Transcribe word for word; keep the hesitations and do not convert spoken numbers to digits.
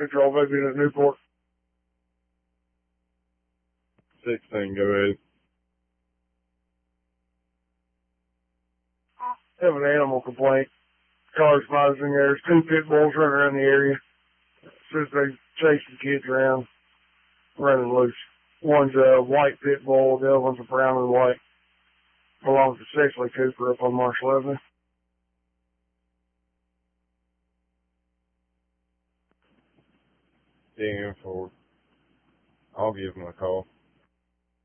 Control Vivian at Newport. sixteen, go ahead. Have an animal complaint. Car spotted in there. There's two pit bulls running around the area. Since they chasing kids around, running loose. One's a white pit bull, the other one's a brown and white. Belongs to Cecily Cooper up on Marshall Avenue. ten four. I'll give him a call.